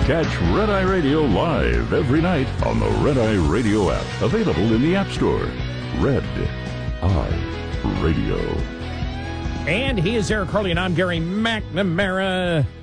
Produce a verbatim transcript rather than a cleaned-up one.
Catch Red Eye Radio live every night on the Red Eye Radio app. Available in the App Store. Red Eye Radio. And he is Eric Harley, and I'm Gary McNamara.